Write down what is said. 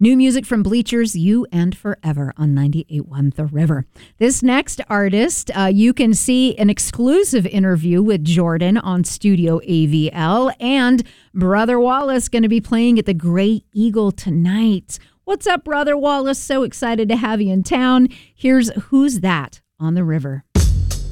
New music from Bleachers, You and Forever on 98.1 The River. This next artist, you can see an exclusive interview with Jordan on Studio AVL, and Brother Wallace going to be playing at the Grey Eagle tonight. What's up, Brother Wallace? So excited to have you in town. Here's Who's That on The River.